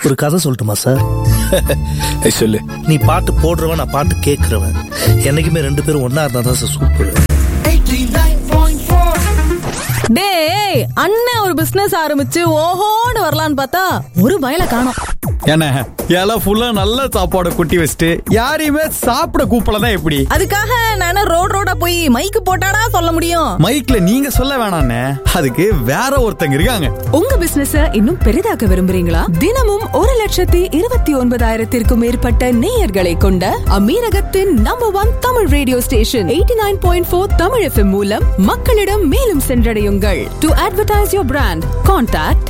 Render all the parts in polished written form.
ஒரு கதை சொல்லட்டுமா சார்? சொல்லு. நீ பாட்டு போடுறவன், நான் பாட்டு கேட்கறவன், என்னைக்குமே ரெண்டு பேரும் ஒன்னா இருந்தா தான் சார் சூப்பர். டேய், அண்ணன் ஒரு பிசினஸ் ஆரம்பிச்சு ஓஹோன்னு வரலான்னு பார்த்தா ஒரு வயலை காணோம். என்ன எல்லாம் ஃபுல்லா நல்ல சாப்பாடு குட்டி வச்சுட்டு யாரையுமே சாப்பிட கூப்பிடலாம் எப்படி? அதுக்காக நானும் ரோடா போய் மைக்கு போட்டாடா சொல்ல முடியும்? மைக்ல நீங்க சொல்ல வேணாண்ணே, அதுக்கு வேற ஒருத்தங்க இருக்காங்க. உங்க பிசினஸ இன்னும் பெரிதாக்க விரும்புறீங்களா? தினமும் 1,29,000 மேற்பட்ட நேயர்களை கொண்ட அமீரகத்தின் number 1 Tamil radio station 89.4 Tamil FM மூலம் மக்களிடம் மேலும் சென்றடையுங்கள். To advertise your brand, contact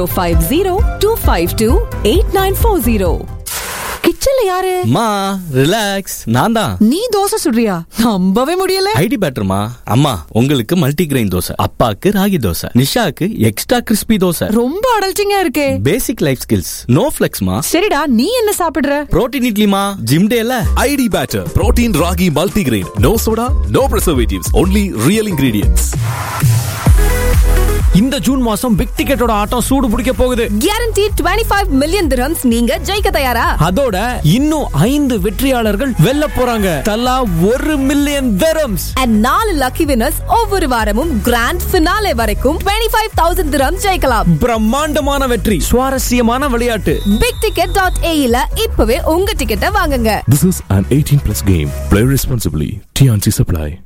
050-252-8940. கிச்சன்ல யாரு? மா ரிலாக்ஸ், நான் தான். நீ தோசை சுடுறியா? நம்பவே முடியல. ஐடி பேட்டர்மா. அம்மா உங்களுக்கு மல்டி கிரெயின் தோசை, அப்பாக்கு ராகி தோசை, நிஷாக்கு எக்ஸ்ட்ரா கிறிஸ்பி தோசை. ரொம்ப அடல்ச்சிங்கா இருக்கே. பேசிக் லைஃப் ஸ்கில்ஸ், நோ ஃபிளெக்ஸ்மா. சரிடா, நீ என்ன சாப்பிடுற? புரோட்டீன் இட்லிமா, ஜிம் டேல. ID batter protein ragi multi grain, no soda, no preservatives, only real ingredients. இந்த ஜூன் மாசம் பிக் டிக்கெட்டோட ஆட்டம் சூடு பிடிக்க போகுது. Guaranteed 25 million dirhams. நீங்க ஜெயிக்க தயாரா? அதோட இன்னும் 5 வெற்றியாளர்கள் வெல்ல போறாங்க. தலா 1 million dirhams. And 4 lucky winners ஒவ்வொரு வாரமும் கிராண்ட் ஃபினாலே வரைக்கும் 25,000 dirhams ஜெயிக்கலாம். பிரம்மாண்டமான வெற்றி, சுவாரஸ்யமான விளையாட்டு. bigticket.ae ல இப்பவே உங்க டிக்கெட்டை வாங்குங்க. This is an 18+ game. Play responsibly. TNC Supply.